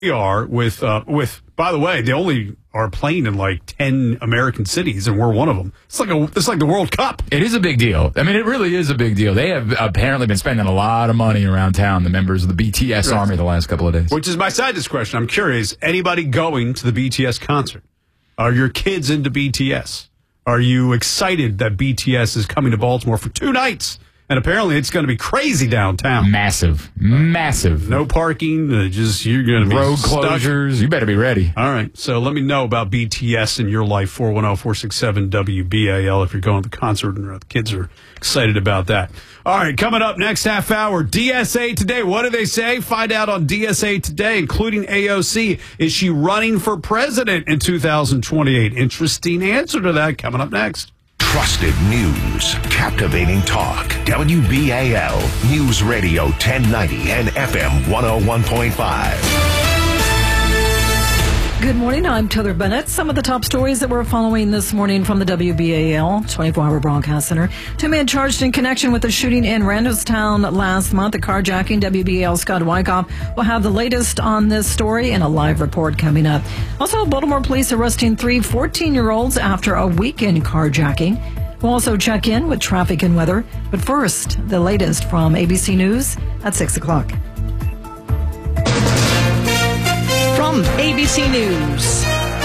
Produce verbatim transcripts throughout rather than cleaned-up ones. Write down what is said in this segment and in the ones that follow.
we are with, uh, with, by the way, they only are playing in like ten American cities, and we're one of them. It's like a, it's like the World Cup. It is a big deal. I mean, it really is a big deal. They have apparently been spending a lot of money around town, the members of the B T S Right. Army, the last couple of days. Which is my side dish question. I'm curious, anybody going to the B T S concert? Are your kids into B T S? Are you excited that B T S is coming to Baltimore for two nights? And apparently it's going to be crazy downtown. Massive. Massive. No parking. Uh, just you're going to be road stuck. closures. You better be ready. All right. So let me know about B T S in your life, four one zero, four six seven, W B A L, if you're going to the concert and the kids are excited about that. All right. Coming up next half hour, D S A Today. What do they say? Find out on D S A Today, including A O C. Is she running for president in two thousand twenty-eight? Interesting answer to that coming up next. Trusted news, captivating talk. W B A L News Radio ten ninety and F M one oh one point five. Good morning. I'm Taylor Bennett. Some of the top stories that we're following this morning from the W B A L twenty-four hour Broadcast Center. Two men charged in connection with the shooting in Randallstown last month, the carjacking. W B A L Scott Wyckoff will have the latest on this story in a live report coming up. Also, Baltimore police arresting three fourteen-year-olds after a weekend carjacking. We'll also check in with traffic and weather. But first, the latest from A B C News at six o'clock. From A B C News,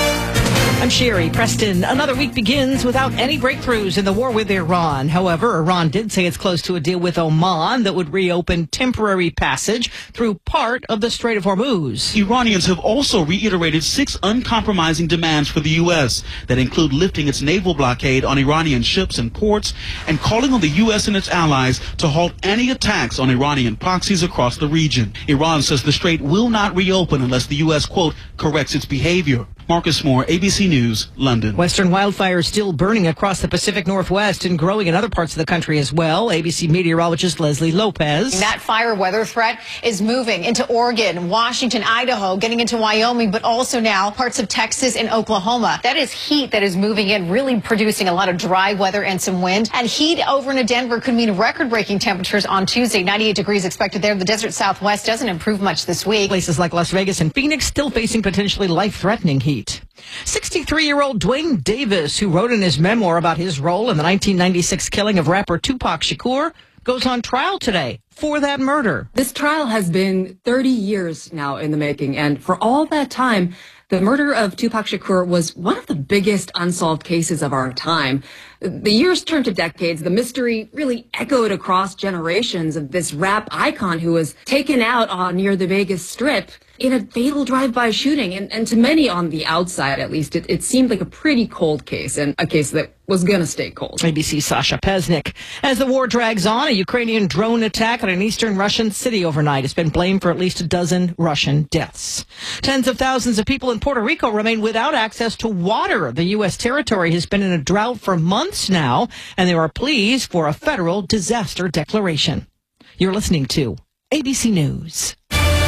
I'm Sherry Preston. Another week begins without any breakthroughs in the war with Iran. However, Iran did say it's close to a deal with Oman that would reopen temporary passage through part of the Strait of Hormuz. Iranians have also reiterated six uncompromising demands for the U S that include lifting its naval blockade on Iranian ships and ports and calling on the U S and its allies to halt any attacks on Iranian proxies across the region. Iran says the strait will not reopen unless the U S, quote, corrects its behavior. Marcus Moore, A B C News, London. Western wildfires still burning across the Pacific Northwest and growing in other parts of the country as well. A B C meteorologist Leslie Lopez. That fire weather threat is moving into Oregon, Washington, Idaho, getting into Wyoming, but also now parts of Texas and Oklahoma. That is heat that is moving in, really producing a lot of dry weather and some wind. And heat over in Denver could mean record-breaking temperatures on Tuesday. ninety-eight degrees expected there. The desert Southwest doesn't improve much this week. Places like Las Vegas and Phoenix still facing potentially life-threatening heat. sixty-three-year-old Dwayne Davis, who wrote in his memoir about his role in the nineteen ninety-six killing of rapper Tupac Shakur, goes on trial today for that murder. This trial has been thirty years now in the making, and for all that time, the murder of Tupac Shakur was one of the biggest unsolved cases of our time. The years turned to decades. The mystery really echoed across generations of this rap icon who was taken out uh, near the Vegas Strip in a fatal drive-by shooting. And, and to many on the outside, at least, it, it seemed like a pretty cold case, and a case that was going to stay cold. A B C's Sasha Pesnik. As the war drags on, a Ukrainian drone attack on an eastern Russian city overnight has been blamed for at least a dozen Russian deaths. Tens of thousands of people in Puerto Rico remain without access to water. The U S territory has been in a drought for months now, and there are pleas for a federal disaster declaration. You're listening to A B C News.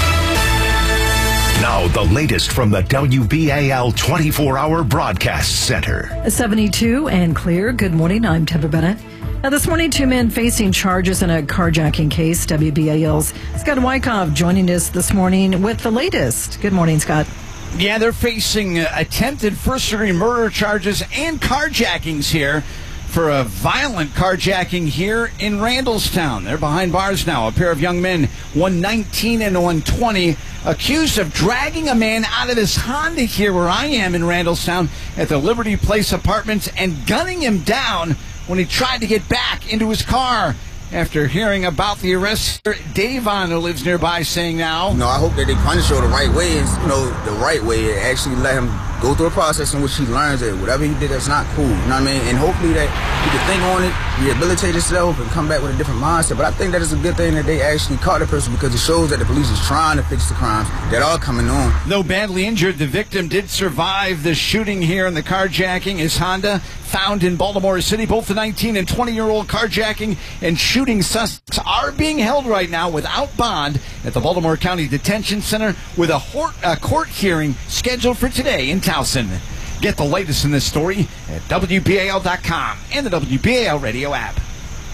Now, the latest from the W B A L twenty-four hour Broadcast Center. seventy-two and clear. Good morning. I'm Taylor Bennett. Now, this morning, two men facing charges in a carjacking case. W B A L's Scott Wyckoff joining us this morning with the latest. Good morning, Scott. Yeah, they're facing uh, attempted first-degree murder charges and carjackings here for a violent carjacking here in Randallstown. They're behind bars now. A pair of young men, one nineteen and one twenty, accused of dragging a man out of this Honda here where I am in Randallstown at the Liberty Place Apartments and gunning him down when he tried to get back into his car. After hearing about the arrest, Davon, who lives nearby, saying now, You know, I hope that they punish her the right way, and, you know, the right way, and actually let him go through a process in which he learns that whatever he did that's not cool, you know what I mean? And hopefully that he can think on it, rehabilitate himself, and come back with a different mindset. But I think that is a good thing that they actually caught the person, because it shows that the police is trying to fix the crimes that are coming on. Though badly injured, the victim did survive the shooting here and the carjacking. His Honda found in Baltimore City. Both the nineteen and twenty-year-old carjacking and shooting suspects are being held right now without bond at the Baltimore County Detention Center with a, hor- a court hearing scheduled for today in Towson. Get the latest in this story at W B A L dot com and the W B A L radio app.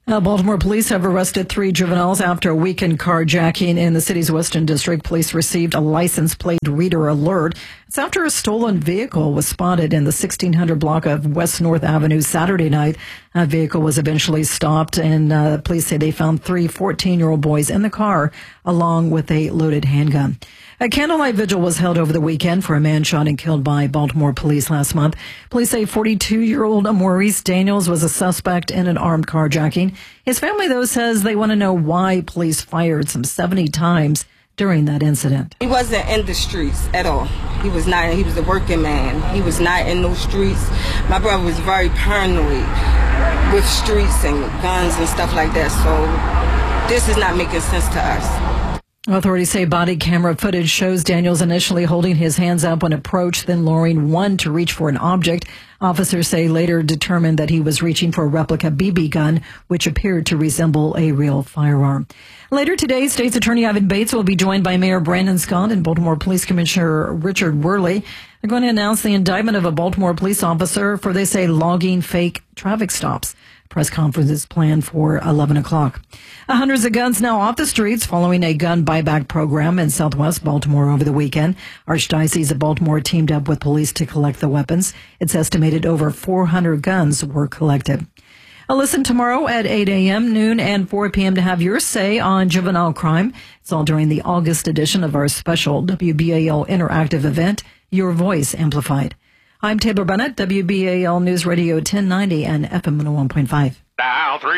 Uh, Baltimore police have arrested three juveniles after a weekend carjacking in the city's Western District. Police received a license plate reader alert. It's after a stolen vehicle was spotted in the sixteen hundred block of West North Avenue Saturday night. That vehicle was eventually stopped, and uh, police say they found three fourteen-year-old boys in the car, along with a loaded handgun. A candlelight vigil was held over the weekend for a man shot and killed by Baltimore police last month. Police say forty-two-year-old Maurice Daniels was a suspect in an armed carjacking. His family, though, says they want to know why police fired some seventy times during that incident. He wasn't in the streets at all. He was not. He was a working man. He was not in those streets. My brother was very paranoid with streets and guns and stuff like that. So this is not making sense to us. Authorities say body camera footage shows Daniels initially holding his hands up when approached, then lowering one to reach for an object. Officers say later determined that he was reaching for a replica B B gun, which appeared to resemble a real firearm. Later today, State's Attorney Ivan Bates will be joined by Mayor Brandon Scott and Baltimore Police Commissioner Richard Worley. They're going to announce the indictment of a Baltimore police officer for, they say, logging fake traffic stops. Press conference is planned for eleven o'clock. Uh, hundreds of guns now off the streets following a gun buyback program in southwest Baltimore over the weekend. Archdiocese of Baltimore teamed up with police to collect the weapons. It's estimated over four hundred guns were collected. Uh, listen tomorrow at eight a.m., noon, and four p.m. to have your say on juvenile crime. It's all during the August edition of our special W B A L interactive event, Your Voice Amplified. I'm Taylor Bennett, W B A L News Radio ten ninety and F M one oh one point five. Now three.